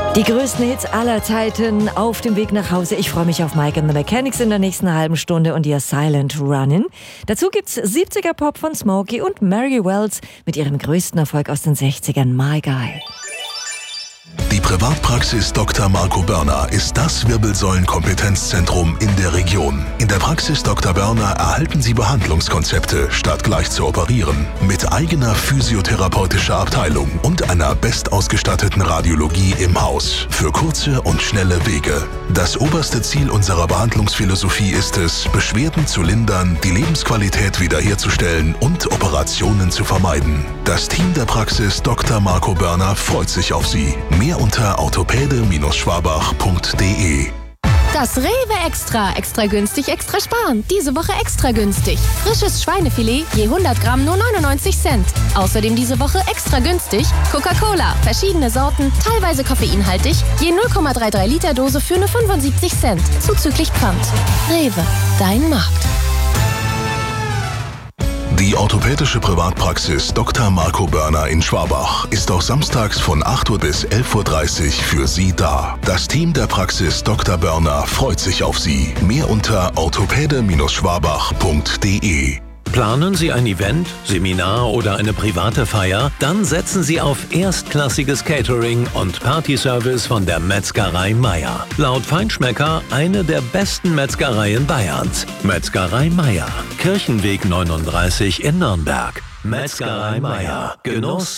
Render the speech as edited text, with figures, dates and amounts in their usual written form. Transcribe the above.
Die größten Hits aller Zeiten auf dem Weg nach Hause. Ich freue mich auf Mike and the Mechanics in der nächsten halben Stunde und ihr Silent Runnin'. Dazu gibt's 70er Pop von Smokey und Mary Wells mit ihrem größten Erfolg aus den 60ern, My Guy. Die Privatpraxis Dr. Marco Börner ist das Wirbelsäulenkompetenzzentrum in der Region. In der Praxis Dr. Börner erhalten Sie Behandlungskonzepte, statt gleich zu operieren. Mit eigener physiotherapeutischer Abteilung und einer bestausgestatteten Radiologie im Haus. Für kurze und schnelle Wege. Das oberste Ziel unserer Behandlungsphilosophie ist es, Beschwerden zu lindern, die Lebensqualität wiederherzustellen und Operationen zu vermeiden. Das Team der Praxis Dr. Marco Börner freut sich auf Sie. Mehr unter orthopäde-schwabach.de. Das Rewe Extra. Extra günstig, extra sparen. Diese Woche extra günstig. Frisches Schweinefilet je 100 Gramm nur 99 Cent. Außerdem diese Woche extra günstig Coca-Cola. Verschiedene Sorten, teilweise koffeinhaltig. Je 0,33 Liter Dose für nur 75 Cent. Zuzüglich Pfand. Rewe. Dein Markt. Die orthopädische Privatpraxis Dr. Marco Börner in Schwabach ist auch samstags von 8 Uhr bis 11.30 Uhr für Sie da. Das Team der Praxis Dr. Börner freut sich auf Sie. Mehr unter orthopäde-schwabach.de. Planen Sie ein Event, Seminar oder eine private Feier? Dann setzen Sie auf erstklassiges Catering und Partyservice von der Metzgerei Meier. Laut Feinschmecker eine der besten Metzgereien Bayerns. Metzgerei Meier, Kirchenweg 39 in Nürnberg. Metzgerei Meier, Genuss